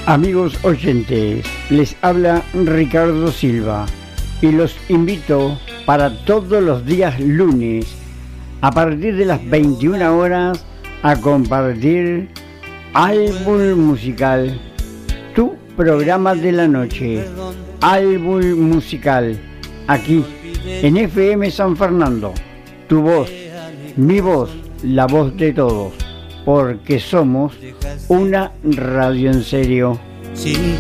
Amigos oyentes, les habla Ricardo Silva y los invito para todos los días lunes a partir de las 21 horas a compartir Álbum Musical, tu programa de la noche, Álbum Musical, aquí en FM San Fernando, tu voz, mi voz, la voz de todos, porque somos una radio en serio. Sin